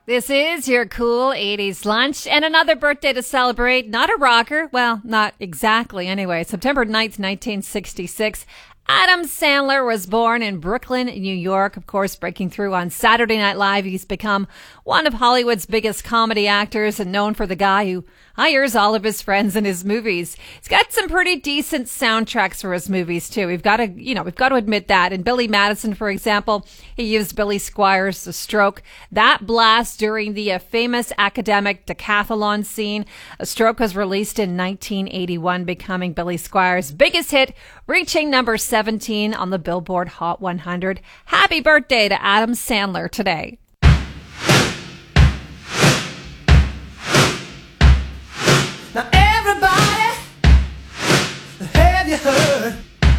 This is your cool 80s lunch and another birthday to celebrate. Not a rocker. Well, not exactly anyway. September 9th, 1966. Adam Sandler was born in Brooklyn, New York. Of course, breaking through on Saturday Night Live, he's become one of Hollywood's biggest comedy actors and known for the guy who hires all of his friends in his movies. He's got some pretty decent soundtracks for his movies too. We've got to admit that. In Billy Madison, for example, he used Billy Squires' The Stroke. That blast during the famous academic decathlon scene. A Stroke was released in 1981, becoming Billy Squires' biggest hit, reaching number 17 on the Billboard Hot 100. Happy birthday to Adam Sandler today.